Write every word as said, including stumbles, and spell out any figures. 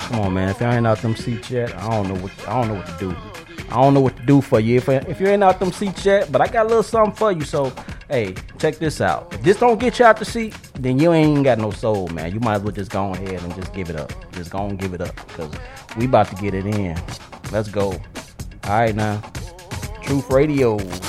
Come on, man. If y'all ain't out them seats yet, I don't know what I don't know what to do. I don't know what to do for you. If if you ain't out them seats yet, but I got a little something for you. So, hey, check this out. If this don't get you out the seat, then you ain't even got no soul, man. You might as well just go ahead and just give it up. Just go and give it up, because we about to get it in. Let's go. All right, now. Truth Radio.